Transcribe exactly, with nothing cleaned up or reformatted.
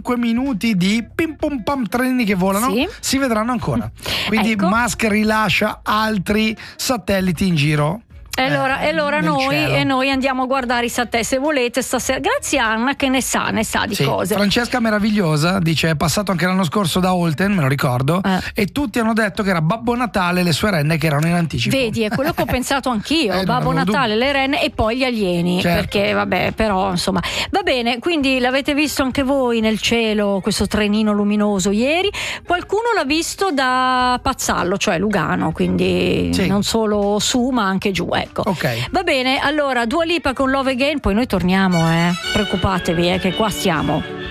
cinque minuti di pim pum pam trenini che volano, sì, si vedranno ancora. Quindi ecco. Musk rilascia altri satelliti in giro. E allora, eh, e allora noi, e noi andiamo a guardare i satelliti, se volete stasera. Grazie Anna che ne sa, ne sa di sì, cose. Francesca Meravigliosa dice: è passato anche l'anno scorso da Holten, me lo ricordo, eh. e tutti hanno detto che era Babbo Natale e le sue renne che erano in anticipo. Vedi, è quello che ho pensato anch'io. eh, Babbo Natale, dubbio. Le renne e poi gli alieni, certo. Perché vabbè, però insomma va bene. Quindi l'avete visto anche voi nel cielo questo trenino luminoso ieri? Qualcuno l'ha visto da Pazzallo, cioè Lugano, quindi sì, non solo su ma anche giù, ecco. Ok, va bene. Allora Dua Lipa con Love Again, poi noi torniamo, eh preoccupatevi, eh che qua stiamo.